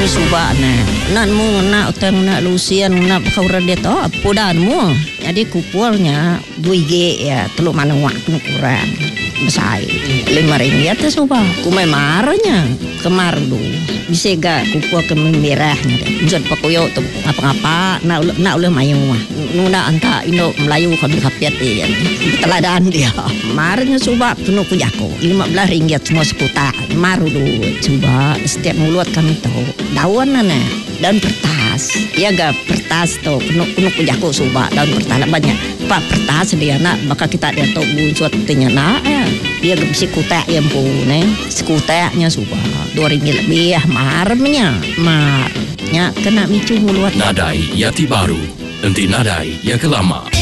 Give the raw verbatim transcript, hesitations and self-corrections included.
subak na nan mu nak utang nak lusian nak kau rada to pudan mu jadi kupulnya dua G ya teluk mana waktu kurang besar lima ringgit tu subak kumai marahnya kemar dulu bisa gak kupul ke merahnya deh jod pakoyo tu apa-apa nak nak oleh mayu mah nuna anta Indo Melayu kami kapiat dia teladan dia marahnya subak penuh kujako lima belas ringgit semua sekuta maru dulu coba setiap mulut kami tahu daun nana daun pertas ya gak pertas tu penuh penuh kujako subak daun pertas banyak pak pertas dia nak maka kita dia tahu buat tanya nak ya dia gak bisa kutak yang pun eh sekutaknya subak dua ringgit lebih ya marahnya marahnya kena micu mulut Nadai Yati Baru nanti nadai yang kelama.